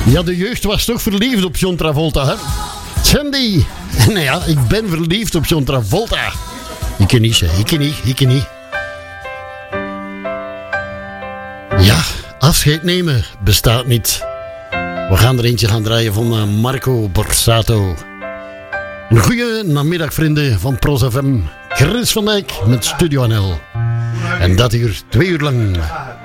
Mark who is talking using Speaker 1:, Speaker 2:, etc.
Speaker 1: Ja, de jeugd was toch verliefd op John Travolta, hè? Sandy. Nou ja, ik ben verliefd op John Travolta. Ik ken niet, hè. Ik ken niet. Ja, afscheid nemen bestaat niet. We gaan er eentje gaan draaien van Marco Borsato. Een goeie namiddag, vrienden van ProSFM. Chris van Dijk met Studio NL. En dat hier 2 uur lang.